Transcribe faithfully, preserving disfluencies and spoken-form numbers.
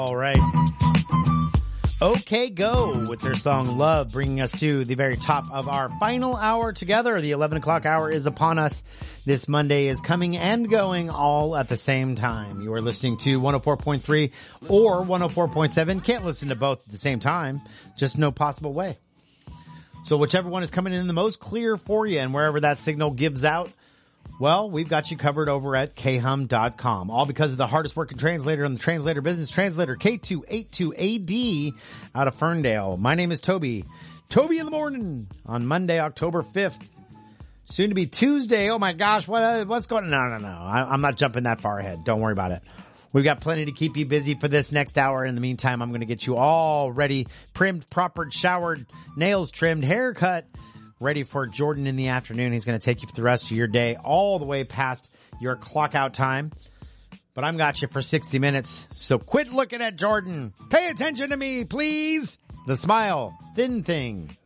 All right. OK Go with their song Love, bringing us to the very top of our final hour together. The eleven o'clock hour is upon us. This Monday is coming and going all at the same time. You are listening to one oh four point three or one oh four point seven. Can't listen to both at the same time. Just no possible way. So whichever one is coming in the most clear for you, and wherever that signal gives out, well, we've got you covered over at K hum dot com. All because of the hardest working translator in the translator business, translator K two eighty-two A D out of Ferndale. My name is Toby. Toby in the morning on Monday, October fifth. Soon to be Tuesday. Oh my gosh, what what's going on? No, no, no. I, I'm not jumping that far ahead. Don't worry about it. We've got plenty to keep you busy for this next hour. In the meantime, I'm going to get you all ready, primed, propered, showered, nails trimmed, haircut, ready for Jordan in the afternoon. He's going to take you for the rest of your day, all the way past your clock out time. But I'm got you for sixty minutes, so quit looking at Jordan. Pay attention to me, please. The smile, thin thing.